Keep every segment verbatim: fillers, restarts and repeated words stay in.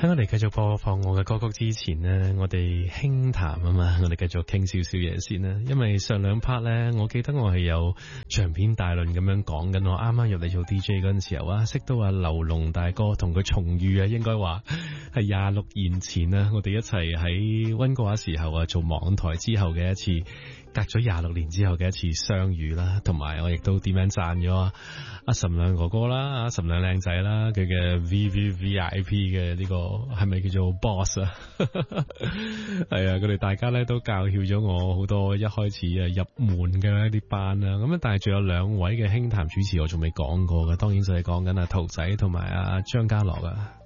喺我哋繼續播放我嘅歌曲之前呢，我哋輕談啊嘛，我哋繼續傾少少嘢先啦。因為上兩 part 呢，我記得我係有長篇大論咁樣講緊我啱啱入嚟做 D J 嗰陣時候啊，識到阿劉龍大哥同佢重遇啊，應該話係廿六年前啊，我哋一齊喺溫哥華時候啊做網台之後嘅一次，隔咗廿六年之後嘅一次相遇啦，同埋我亦都點樣讚咗阿阿岑亮哥哥啦，阿岑亮靚仔啦，佢嘅 V V V I P 嘅呢個係咪叫做 boss 啊？係啊，佢哋大家咧都教曉咗我好多一開始啊入門嘅一啲班啦。咁但係仲有兩位嘅輕談主持我仲未講過嘅，當然就係講緊阿陶仔同埋阿張家樂啊。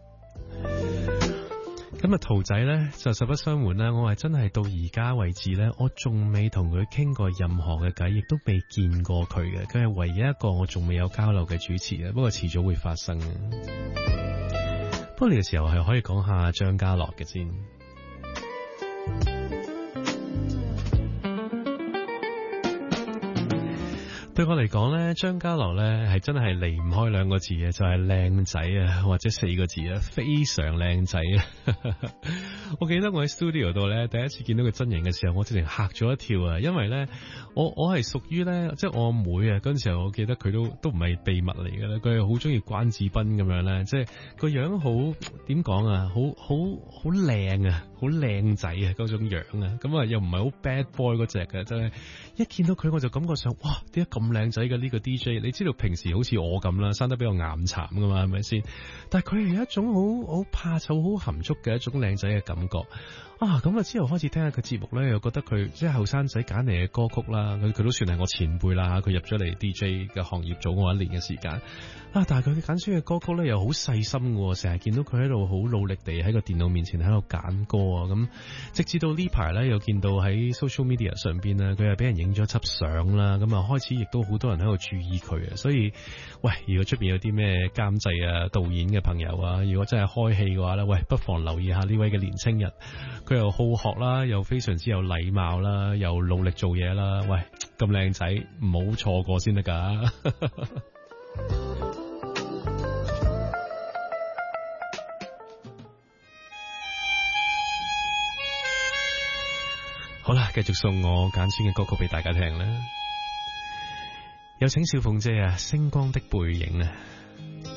咁啊，陶仔呢就實不相瞞啦，我係真係到而家為止呢，我仲未同佢傾過任何嘅偈，亦都未見過佢嘅。佢係唯一一個我仲未有交流嘅主持嘅，不過遲早會發生嘅。不過呢個時候係可以講下張家樂嘅先。對我嚟講咧，張家樂咧係真係離唔開兩個字嘅，就係靚仔啊，或者四個字啊，非常靚仔啊！我記得我喺 studio 度咧，第一次見到佢真人嘅時候，我直情嚇咗一跳啊！因為咧，我我係屬於咧，即係我阿妹啊，嗰陣時候我記得佢都都唔係秘密嚟嘅咧，佢係好中意關智斌咁樣咧，即係個樣好點講啊，好好好靚啊，好靚仔啊嗰種樣啊，咁啊又唔係好 bad boy 嗰隻嘅，真係一見到佢我就感覺上，哇，點解咁靚仔嘅呢個 D J？ 你知道平時好似我咁啦，生得比較岩慘噶嘛，係咪先？但係佢係一種好好怕醜、好含蓄嘅一種靚仔嘅感覺啊！咁啊之後開始聽下佢節目咧，又覺得佢即係後生仔揀嚟嘅歌曲啦，佢佢都算係我前輩啦，佢入咗嚟 D J 嘅行業早我一年嘅時間啊！但係佢揀選嘅歌曲咧又好細心嘅，成日見到佢喺度好努力地喺個電腦面前喺度揀歌啊！咁直至到呢排咧，又見到喺 social media 上邊咧，佢係俾人影咗輯相啦，咁啊開始亦都好多人喺度注意佢啊！所以喂，如果出邊有啲咩監製啊、導演嘅朋友啊，如果真係開戲嘅話咧，喂，不妨留意下呢位嘅年青人，佢又好學啦，又非常之有禮貌啦，又努力做嘢啦，喂，咁靚仔，唔好錯過先得噶。好啦，繼續送我揀選嘅歌曲俾大家聽啦。有請小鳳姐啊，星光的背影啊。